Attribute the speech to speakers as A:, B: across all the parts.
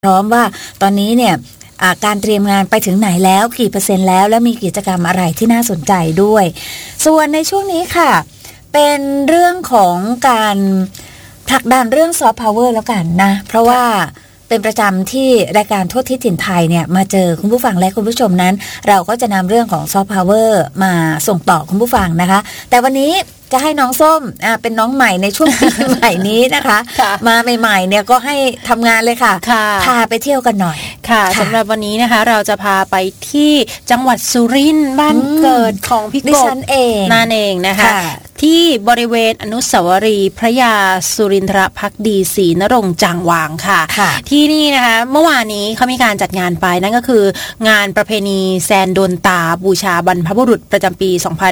A: พร้อมว่าตอนนี้เนี่ยการเตรียมงานไปถึงไหนแล้วกี่เปอร์เซ็นต์แล้วและมีกิจกรรมอะไรที่น่าสนใจด้วยส่วนในช่วงนี้ค่ะเป็นเรื่องของการผลักดันเรื่องซอฟต์พาวเวอร์แล้วกันนะเพราะว่าเป็นประจำที่รายการทั่วทิศถิ่นไทยเนี่ยมาเจอคุณผู้ฟังและคุณผู้ชมนั้นเราก็จะนำเรื่องของซอฟต์พาวเวอร์มาส่งต่อคุณผู้ฟังนะคะแต่วันนี้จะให้น้องส้มเป็นน้องใหม่ในช่วงปีใหม่นี้นะคะมาใหม่ๆเนี่ยก็ให้ทำงานเลยค่ะพาไปเที่ยวกันหน่อย
B: ค่ะสำหรับวันนี้นะคะเราจะพาไปที่จังหวัดสุรินทร์บ้านเกิดของพี่กบนั่นเองนะคะที่บริเวณอนุสาวรีย์พระยาสุรินทรภักดีศรีนรงค์จางวางค่ะที่นี่นะคะเมื่อวานนี้เขามีการจัดงานไปนั่นก็คืองานประเพณีแซนโดนตาบูชาบรรพบุรุษประจำปี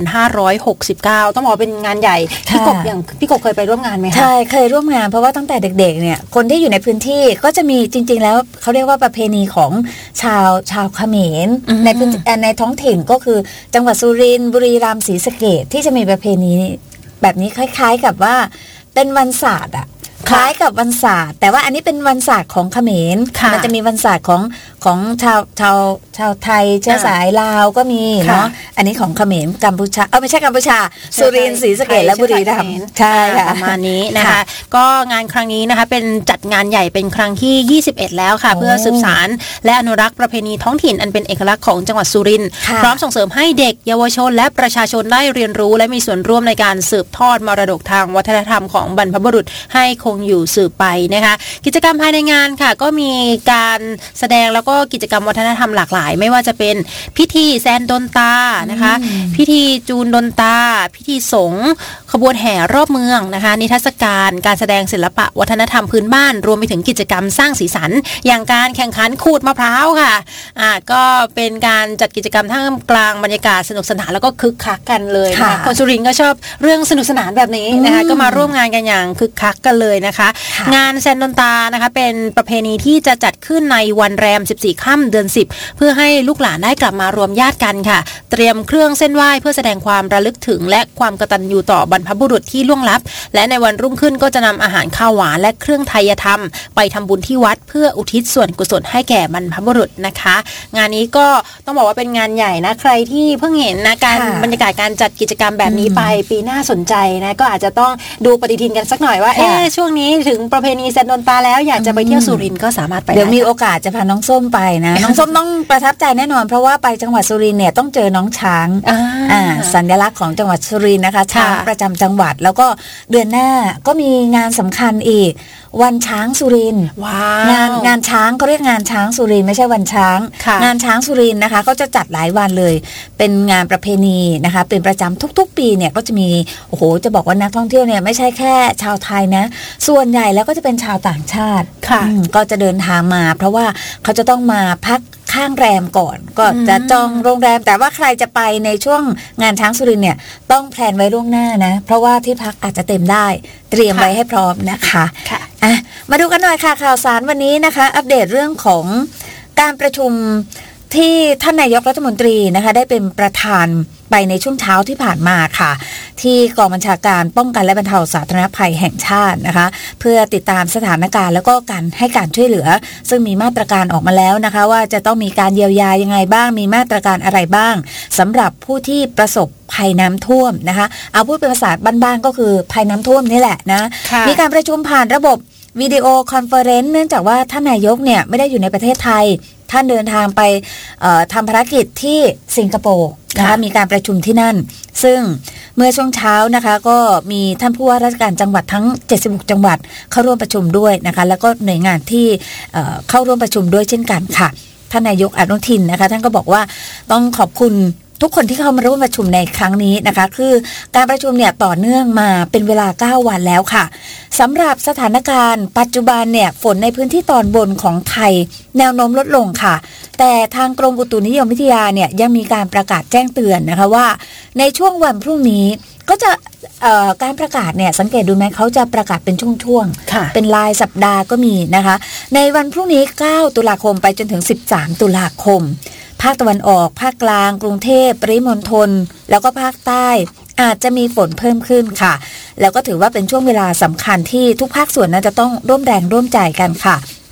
B: 2569ต้องบอกเป็นงานใหญ่พี่กบเคยไปร่วมงานไหมคะ
A: ใช่เคยร่วมงานเพราะว่าตั้งแต่เด็กๆเนี่ยคนที่อยู่ในพื้นที่ก็จะมีจริงๆแล้วเขาเรียกว่าประเพณีของชาวเขมรในท้องถิ่นก็คือจังหวัดสุรินทร์บุรีรัมย์ศรีสะเกษที่จะมีประเพณีแบบนี้คล้ายๆกับว่าเป็นวันศาสตร์คล้ายกับวันศาสตร์แต่ว่าอันนี้เป็นวันศาสตร์ของเขมรมันจะมีวันศาสตร์ของชาวไทยเชื้อสายลาวก็มีเนาะอันนี้ของเขมรกัมพูชาไม่ใช่กัมพูชาสุรินทร์ศรีสะเกษและบุรีรัมย์ใช่ค่ะ
B: ประมาณนี้นะคะก็งานครั้งนี้นะคะเป็นจัดงานใหญ่เป็นครั้งที่21แล้วค่ะเพื่อสืบสานและอนุรักษ์ประเพณีท้องถิ่นอันเป็นเอกลักษณ์ของจังหวัดสุรินทร์พร้อมส่งเสริมให้เด็กเยาวชนและประชาชนได้เรียนรู้และมีส่วนร่วมในการสืบทอดมรดกทางวัฒนธรรมของบรรพบุรุษให้คงอยู่สืบไปนะคะกิจกรรมภายในงานค่ะก็มีการแสดงแล้วก็กิจกรรมวัฒนธรรมหลากหลายไม่ว่าจะเป็นพิธีแซนดนตานะคะพิธีจูนดนตาพิธีสงฆ์ขบวนแห่รอบเมืองนะคะนิทรรศการการแสดงศิลปะวัฒนธรรมพื้นบ้านรวมไปถึงกิจกรรมสร้างสีสันอย่างการแข่งขันขูดมะพร้าวค่ะก็เป็นการจัดกิจกรรมท่ามกลางบรรยากาศสนุกสนานแล้วก็คึกคักกันเลยนะคะคนสุรินทร์ก็ชอบเรื่องสนุกสนานแบบนี้นะคะก็มาร่วมงานกันอย่างคึกคักกันเลยนะคะงานแซนดนตานะคะเป็นประเพณีที่จะจัดขึ้นในวันแรม14ค่ำเดือน10เพื่อให้ลูกหลานได้กลับมารวมญาติกันค่ะเตรียมเครื่องเส้นไหว้เพื่อแสดงความระลึกถึงและความกตัญญูต่อบรรพบุรุษที่ล่วงลับและในวันรุ่งขึ้นก็จะนำอาหารข้าวหวานและเครื่องไทยธรรมไปทำบุญที่วัดเพื่ออุทิศส่วนกุศลให้แก่บรรพบุรุษนะคะงานนี้ก็ต้องบอกว่าเป็นงานใหญ่นะใครที่เพิ่งเห็นนะการบรรยากาศการจัดกิจกรรมแบบนี้ไปปีหน้าสนใจนะก็อาจจะต้องดูปฏิทินกันสักหน่อยว่าช่วงนี้ถึงประเพณีแซนโดนตาแล้วอยากจะไปเที่ยวสุรินทร์ก็สามารถไป
A: เดี๋ยวมีโอกาสจะพาน้องส้มไปนะน้องส้มต้องประทับใจแน่นอนเพราะว่าไปจังหวัดสุรินทร์เนี่ยต้องเจอน้องช้างสัญลักษณ์ของจังหวัดสุรินทร์นะคะช้างประจำจังหวัดแล้วก็เดือนหน้าก็มีงานสำคัญอีกวันช้างสุรินทร์งานช้างเขาเรียกงานช้างสุรินทร์ไม่ใช่วันช้างงานช้างสุรินทร์นะคะก็จะจัดหลายวันเลยเป็นงานประเพณีนะคะเป็นประจำทุกๆปีเนี่ยก็จะมีโอ้โหจะบอกว่านักท่องเที่ยวเนี่ยไม่ใช่แค่ชาวไทยนะส่วนใหญ่แล้วก็จะเป็นชาวต่างชาติก็จะเดินทางมาเพราะว่าเขาจะต้องมาพักข้างแรมก่อนก็จะจองโรงแรมแต่ว่าใครจะไปในช่วงงานช้างสุรินทร์เนี่ยต้องแพลนไว้ล่วงหน้านะเพราะว่าที่พักอาจจะเต็มได้เตรียมไว้ให้พร้อมนะคะมาดูกันหน่อยค่ะข่าวสารวันนี้นะคะอัปเดตเรื่องของการประชุมที่ท่านนายกรัฐมนตรีนะคะได้เป็นประธานไปในช่วงเช้าที่ผ่านมาค่ะที่กองบัญชาการป้องกันและบรรเทาสาธารณภัยแห่งชาตินะคะเพื่อติดตามสถานการณ์แล้วก็การให้การช่วยเหลือซึ่งมีมาตรการออกมาแล้วนะคะว่าจะต้องมีการเยียวยายังไงบ้างมีมาตรการอะไรบ้างสำหรับผู้ที่ประสบภัยน้ำท่วมนะคะเอาพูดเป็นภาษาบ้านๆก็คือภัยน้ำท่วมนี่แหละนะมีการประชุมผ่านระบบวิดีโอคอนเฟอเรนซ์เนื่องจากว่าท่านนายกเนี่ยไม่ได้อยู่ในประเทศไทยท่านเดินทางไปทำภารกิจที่สิงคโปร์นะคะมีการประชุมที่นั่นซึ่งเมื่อช่วงเช้านะคะก็มีท่านผู้ว่าราชการจังหวัดทั้ง76จังหวัดเข้าร่วมประชุมด้วยนะคะแล้วก็หน่วยงานที่เข้าร่วมประชุมด้วยเช่นกันค่ะท่านนายกอนุทินนะคะท่านก็บอกว่าต้องขอบคุณทุกคนที่เข้ามาร่วมประชุมในครั้งนี้นะคะคือการประชุมเนี่ยต่อเนื่องมาเป็นเวลา9วันแล้วค่ะสำหรับสถานการณ์ปัจจุบันเนี่ยฝนในพื้นที่ตอนบนของไทยแนวโน้มลดลงค่ะแต่ทางกรมอุตุนิยมวิทยาเนี่ยยังมีการประกาศแจ้งเตือนนะคะว่าในช่วงวันพรุ่งนี้ก็จะการประกาศเนี่ยสังเกตดูไหมเขาจะประกาศเป็นช่วงๆเป็นรายสัปดาห์ก็มีนะคะในวันพรุ่งนี้9ตุลาคมไปจนถึง13ตุลาคมภาคตะวันออกภาคกลางกรุงเทพปริมณฑลแล้วก็ภาคใต้อาจจะมีฝนเพิ่มขึ้นค่ะแล้วก็ถือว่าเป็นช่วงเวลาสำคัญที่ทุกภาคส่วนน่าจะต้องร่วมแรงร่วมใจกันค่ะ ท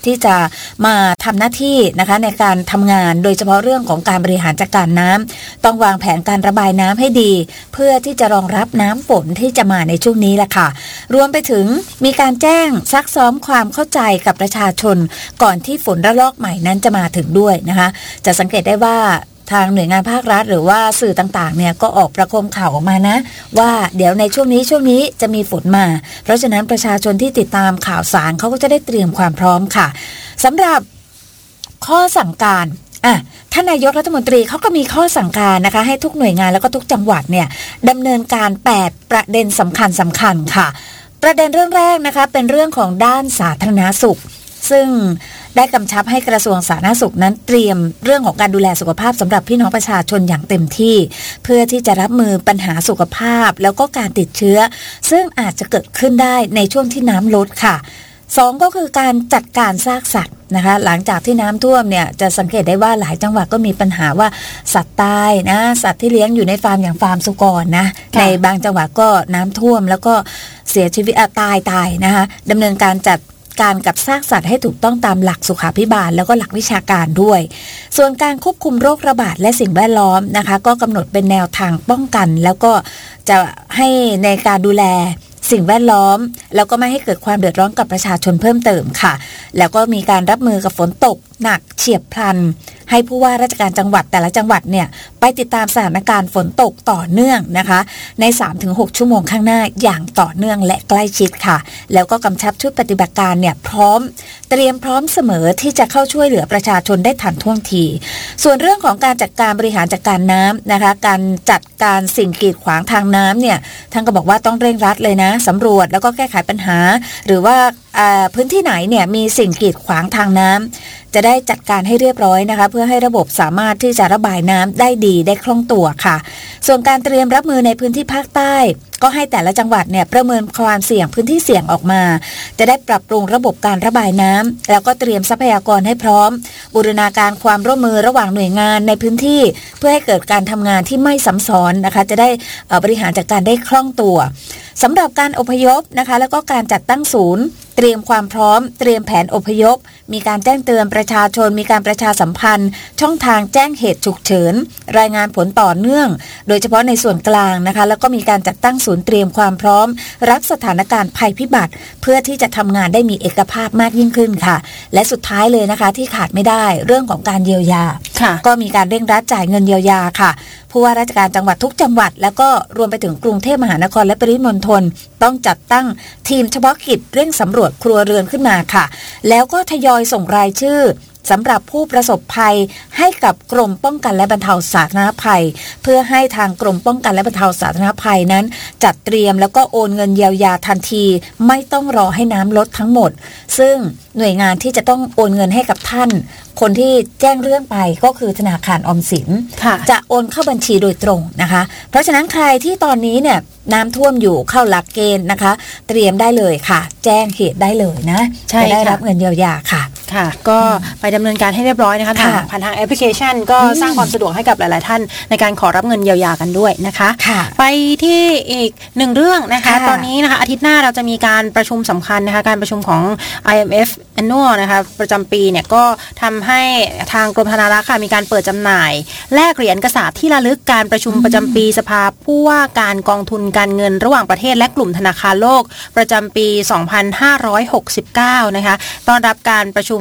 A: ที่จะมาทำหน้าที่นะคะในการทำงานโดยเฉพาะเรื่องของการบริหารจัดการน้ำต้องวางแผนการระบายน้ำให้ดีเพื่อที่จะรองรับน้ำฝนที่จะมาในช่วงนี้แหละค่ะรวมไปถึงมีการแจ้งซักซ้อมความเข้าใจกับประชาชนก่อนที่ฝนระลอกใหม่นั้นจะมาถึงด้วยนะคะจะสังเกตได้ว่าทางหน่วยงานภาครัฐหรือว่าสื่อต่างๆเนี่ยก็ออกประโคมข่าวออกมานะว่าเดี๋ยวในช่วงนี้จะมีฝนมาเพราะฉะนั้นประชาชนที่ติดตามข่าวสารเขาก็จะได้เตรียมความพร้อมค่ะสำหรับข้อสั่งการท่านนายกรัฐมนตรีเขาก็มีข้อสั่งการนะคะให้ทุกหน่วยงานแล้วก็ทุกจังหวัดเนี่ยดำเนินการ8ประเด็นสำคัญค่ะประเด็นเรื่องแรกนะคะเป็นเรื่องของด้านสาธารณสุขซึ่งได้กำชับให้กระทรวงสาธารณสุขนั้นเตรียมเรื่องของการดูแลสุขภาพสำหรับพี่น้องประชาชนอย่างเต็มที่เพื่อที่จะรับมือปัญหาสุขภาพแล้วก็การติดเชื้อซึ่งอาจจะเกิดขึ้นได้ในช่วงที่น้ำลดค่ะ2ก็คือการจัดการซากสัตว์นะคะหลังจากที่น้ำท่วมเนี่ยจะสังเกตได้ว่าหลายจังหวัดก็มีปัญหาว่าสัตว์ตายนะสัตว์ที่เลี้ยงอยู่ในฟาร์มอย่างฟาร์มสุกรนะในบางจังหวัดก็น้ำท่วมแล้วก็เสียชีวิตตายนะคะดำเนินการจัดการกับซากสัตว์ให้ถูกต้องตามหลักสุขาภิบาลแล้วก็หลักวิชาการด้วยส่วนการควบคุมโรคระบาดและสิ่งแวดล้อมนะคะก็กำหนดเป็นแนวทางป้องกันแล้วก็จะให้ในการดูแลสิ่งแวดล้อมแล้วก็ไม่ให้เกิดความเดือดร้อนกับประชาชนเพิ่มเติมค่ะแล้วก็มีการรับมือกับฝนตกหนักเฉียบพลันให้ผู้ว่าราชการจังหวัดแต่ละจังหวัดเนี่ยไปติดตามสถานการณ์ฝนตกต่อเนื่องนะคะใน 3-6 ชั่วโมงข้างหน้าอย่างต่อเนื่องและใกล้ชิดค่ะแล้วก็กำชับชุดปฏิบัติการเนี่ยเตรียมพร้อมเสมอที่จะเข้าช่วยเหลือประชาชนได้ทันท่วงทีส่วนเรื่องของการจัดการบริหารจัดการน้ำนะคะการจัดการสิ่งกีดขวางทางน้ำเนี่ยท่านก็บอกว่าต้องเร่งรัดเลยนะสำรวจแล้วก็แก้ไขปัญหาหรือว่าพื้นที่ไหนเนี่ยมีสิ่งกีดขวางทางน้ำจะได้จัดการให้เรียบร้อยนะคะเพื่อให้ระบบสามารถที่จะระบายน้ำได้ดีได้คล่องตัวค่ะส่วนการเตรียมรับมือในพื้นที่ภาคใต้ก็ให้แต่ละจังหวัดเนี่ยประเมินความเสี่ยงพื้นที่เสี่ยงออกมาจะได้ปรับปรุงระบบการระบายน้ำแล้วก็เตรียมทรัพยากรให้พร้อมบูรณาการความร่วมมือระหว่างหน่วยงานในพื้นที่เพื่อให้เกิดการทำงานที่ไม่ซ้ำซ้อนนะคะจะได้บริหารจัดการได้คล่องตัวสำหรับการอพยพนะคะแล้วก็การจัดตั้งศูนย์เตรียมความพร้อมเตรียมแผนอพยพมีการแจ้งเตือนประชาชนมีการประชาสัมพันธ์ช่องทางแจ้งเหตุฉุกเฉินรายงานผลต่อเนื่องโดยเฉพาะในส่วนกลางนะคะแล้วก็มีการจัดตั้งศูนย์เตรียมความพร้อมรับสถานการณ์ภัยพิบัติเพื่อที่จะทำงานได้มีเอกภาพมากยิ่งขึ้นค่ะและสุดท้ายเลยนะคะที่ขาดไม่ได้เรื่องของการเยียวยาก็มีการเร่งรัดจ่ายเงินเยียวยาค่ะผู้ว่าราชการจังหวัดทุกจังหวัดแล้วก็รวมไปถึงกรุงเทพมหานครและปริมณฑลต้องจัดตั้งทีมเฉพาะกิจเร่งสำรวจครัวเรือนขึ้นมาค่ะแล้วก็ทยอยส่งรายชื่อสำหรับผู้ประสบภัยให้กับกรมป้องกันและบรรเทาสาธารณภัยเพื่อให้ทางกรมป้องกันและบรรเทาสาธารณภัยนั้นจัดเตรียมแล้วก็โอนเงินเยียวยาทันทีไม่ต้องรอให้น้ำลดทั้งหมดซึ่งหน่วยงานที่จะต้องโอนเงินให้กับท่านคนที่แจ้งเรื่องไปก็คือธนาคารออมสินจะโอนเข้าบัญชีโดยตรงนะคะเพราะฉะนั้นใครที่ตอนนี้เนี่ยน้ำท่วมอยู่เข้าหลักเกณฑ์นะคะเตรียมได้เลยค่ะแจ้งเหตุได้เลยนะจะได้รับเงินเยียวยาค่ะ
B: ก็ไปดำเนินการให้เรียบร้อยนะคะผ่านทางแอปพลิเคชันก็สร้างความสะดวกให้กับหลายๆท่านในการขอรับเงินเยียวยากันด้วยนะคะไปที่อีกหนึ่งเรื่องนะคะตอนนี้นะคะอาทิตย์หน้าเราจะมีการประชุมสำคัญนะคะการประชุมของ IMF Annual นะคะประจำปีเนี่ยก็ทำให้ทางกรมธนารักษ์ค่ะมีการเปิดจำหน่ายแลกเหรียญกษาปณ์ที่ระลึกการประชุมประจำปีสภาผู้ว่าการกองทุนการเงินระหว่างประเทศและกลุ่มธนาคารโลกประจำปี 2569 นะคะต้อนรับการประชุม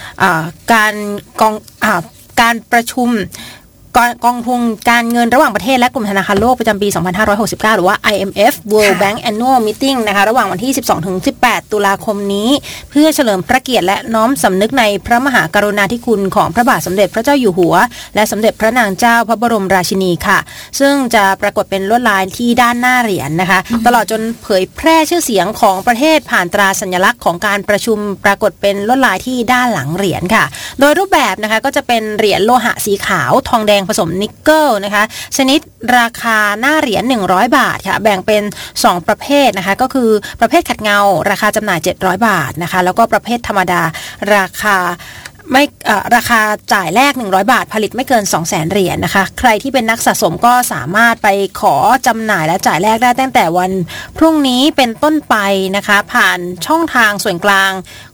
B: การประชุมกองทุนการเงินระหว่างประเทศและกลุ่มธนาคารโลกประจำปี 2569 หรือว่า IMF World Bank Annual Meeting นะคะระหว่างวันที่ 12-18 ตุลาคมนี้เพื่อเฉลิมพระเกียรติและน้อมสำนึกในพระมหากรุณาธิคุณของพระบาทสมเด็จพระเจ้าอยู่หัวและสมเด็จพระนางเจ้าพระบรมราชินีค่ะซึ่งจะปรากฏเป็นลวดลายที่ด้านหน้าเหรียญนะคะตลอดจนเผยแพร่ชื่อเสียงของประเทศผ่านตราสัญลักษณ์ของการประชุมปรากฏเป็นลวดลายที่ด้านหลังเหรียญค่ะโดยรูปแบบนะคะก็จะเป็นเหรียญโลหะสีขาวทองแดงผสมนิกเกิลนะคะชนิดราคาหน้าเหรียญ100 บาทค่ะแบ่งเป็น2ประเภทนะคะก็คือประเภทขัดเงาราคาจำหน่าย700 บาทนะคะแล้วก็ประเภทธรรมดาราคาจ่ายแรก100 บาทผลิตไม่เกิน 200,000 เหรียญนะคะใครที่เป็นนักสะสมก็สามารถไปขอจำหน่ายและจ่ายแรกได้ตั้งแต่วันพรุ่งนี้เป็นต้นไปนะคะผ่านช่องทางส่วนกลาง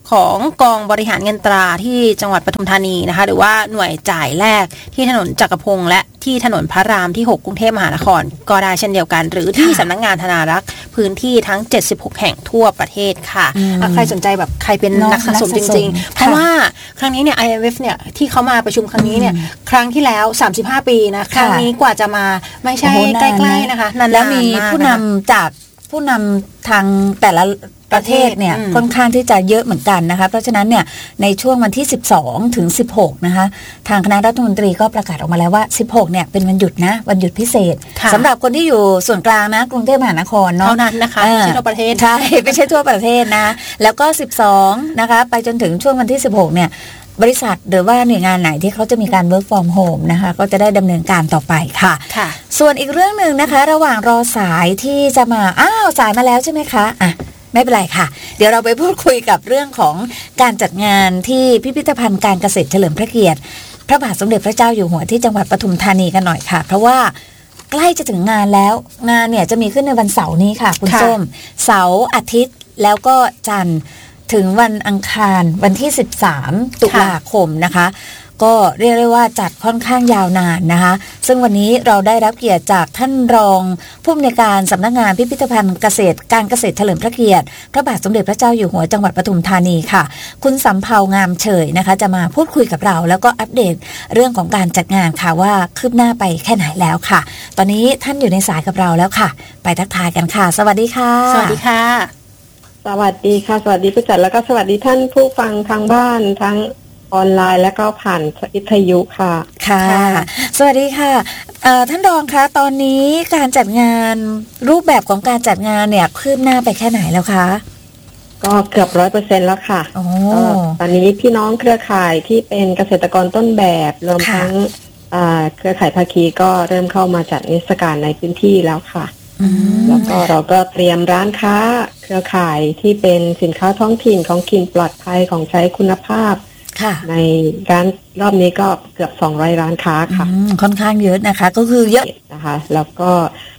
B: ของกองบริหารเงินตราที่จังหวัดปทุมธานีนะคะหรือว่าหน่วยจ่ายแรกที่ถนนจักรพงษ์และที่ถนนพระรามที่ 6 กรุงเทพมหานครก็ได้เช่นเดียวกันหรือที่สำนักงานธนารักษ์พื้นที่ทั้ง76แห่งทั่วประเทศค่ะใครสนใจแบบใครเป็นนักสะสมจริงๆเพราะว่าครั้งนี้เนี่ย IMF เนี่ยที่เขามาประชุมครั้งนี้เนี่ยครั้งที่แล้ว35ปีนะครั้งนี้กว่าจะมาไม่ใช่ใกล้ๆนะคะนานๆ
A: แล้วมีผู้นำจากผู้นำทางแต่ละประเทศเนี่ยค่อนข้างที่จะเยอะเหมือนกันนะคะเพราะฉะนั้นเนี่ยในช่วงวันที่12ถึง16นะคะทางคณะรัฐมนตรีก็ประกาศออกมาแล้วว่า16เนี่ยเป็นวันหยุดนะวันหยุดพิเศษสำหรับคนที่อยู่ส่วนกลางนะกรุงเทพมหานครเนาะ
B: เท่านั้นนะคะไม่ใช่ทั่วประเทศ
A: ใช่ไม่ใช่ทั่วประเทศนะแล้วก็12นะคะไปจนถึงช่วงวันที่16เนี่ยบริษัทหรือว่าหน่วยงานไหนที่เขาจะมีการ work from home นะคะก็จะได้ดำเนินการต่อไปค่ะส่วนอีกเรื่องหนึ่งนะคะระหว่างรอสายที่จะมาสายมาแล้วใช่ไหมคะไม่เป็นไรค่ะเดี๋ยวเราไปพูดคุยกับเรื่องของการจัดงานที่พิพิธภัณฑ์การเกษตรเฉลิมพระเกียรติพระบาทสมเด็จพระเจ้าอยู่หัวที่จังหวัดปทุมธานีกันหน่อยค่ะเพราะว่าใกล้จะถึงงานแล้วงานเนี่ยจะมีขึ้นในวันเสาร์นี้ค่ะคุณส้มเสาร์อาทิตย์แล้วก็จันทร์ถึงวันอังคารวันที่13ตุลาคมนะคะก็เรียกได้ว่าจัดค่อนข้างยาวนานนะคะซึ่งวันนี้เราได้รับเกียรติจากท่านรองผู้อำนวยการสำนักงานพิพิธภัณฑ์การเกษตรเฉลิมพระเกียรติพระบาทสมเด็จพระเจ้าอยู่หัวจังหวัดปทุมธานีค่ะคุณสำเภางามเฉยนะคะจะมาพูดคุยกับเราแล้วก็อัปเดตเรื่องของการจัดงานค่ะว่าคืบหน้าไปแค่ไหนแล้วค่ะตอนนี้ท่านอยู่ในสายกับเราแล้วค่ะไปทักทายกันค่ะสวัสดีค่ะ
B: สวัสดีค่ะ
C: สวัสดีค่ะสวัสดีผู้จัดแล้วก็สวัสดีท่านผู้ฟังทางบ้านทั้งออนไลน์แล้วก็ผ่านวิทยุค่ะ
A: ค่ะสวัสดีค่ะท่านรองคะตอนนี้การจัดงานรูปแบบของการจัดงานเนี่ยคืบหน้าไปแค่ไหนแล้วคะ
C: ก็เกือบ 100% แล้วค่ะตอนนี้พี่น้องเครือข่ายที่เป็นเกษตรกรต้นแบบรวมทั้งเครือข่ายภาคีก็เริ่มเข้ามาจัดนิทรรศการในพื้นที่แล้วค่ะแล้วก็เราก็เตรียมร้านค้าเครือข่ายที่เป็นสินค้าท้องถิ่นของกินปลอดภัยของใช้คุณภาพในร้านรอบนี้ก็เกือบ200ร้านค้าค่ะ
A: ค่อนข้างเยอะนะคะก็คือเยอะ
C: นะคะแล้วก็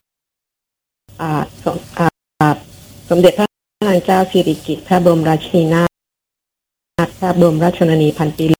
C: สมเด็จพระนางเจ้าสิริกิติ์พระบรมราชินีนาถพระบรมราชชนนีพันปี